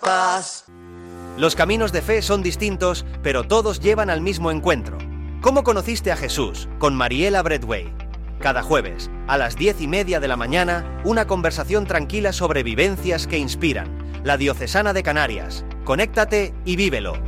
paz. Los caminos de fe son distintos, pero todos llevan al mismo encuentro. ¿Cómo conociste a Jesús? Con Mariela Bradway. Cada jueves, a las 10:30 de la mañana, una conversación tranquila sobre vivencias que inspiran. La Diocesana de Canarias. Conéctate y vívelo.